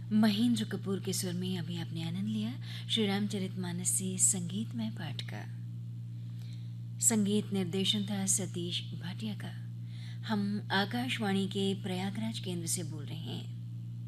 महेंद्र कपूर के सुर में अभी आपने आनंद लिया श्री रामचरितमानस से संगीतमय पाठ का। संगीत निर्देशन था सतीश भाटिया का। हम आकाशवाणी के प्रयागराज केंद्र से बोल रहे हैं।